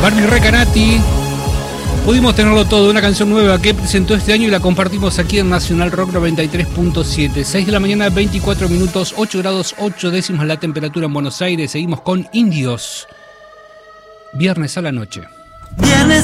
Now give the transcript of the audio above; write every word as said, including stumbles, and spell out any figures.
Barbie Recanati. Pudimos tenerlo todo, una canción nueva que presentó este año y la compartimos aquí en Nacional Rock noventa y tres punto siete. seis de la mañana, veinticuatro minutos, ocho grados ocho décimas la temperatura en Buenos Aires. Seguimos con Indios. Viernes a la noche. Viernes